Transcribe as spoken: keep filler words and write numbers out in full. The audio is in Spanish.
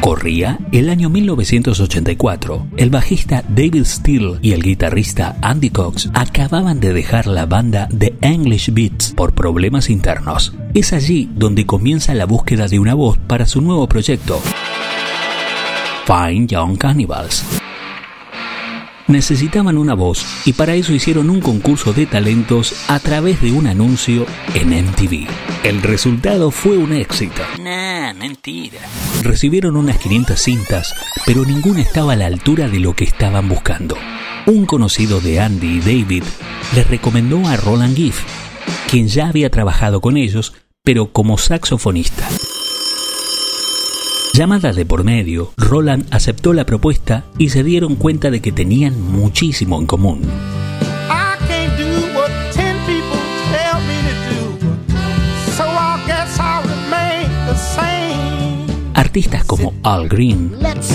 Corría el año mil novecientos ochenta y cuatro. El bajista David Steele y el guitarrista Andy Cox acababan de dejar la banda The English Beats por problemas internos. Es allí donde comienza la búsqueda de una voz para su nuevo proyecto, Fine Young Cannibals. Necesitaban una voz y para eso hicieron un concurso de talentos a través de un anuncio en M T V. El resultado fue un éxito. Nah, mentira. Recibieron unas quinientas cintas, pero ninguna estaba a la altura de lo que estaban buscando. Un conocido de Andy y David les recomendó a Roland Giff, quien ya había trabajado con ellos, pero como saxofonista. Llamada de por medio, Roland aceptó la propuesta y se dieron cuenta de que tenían muchísimo en común. Artistas como Al Green,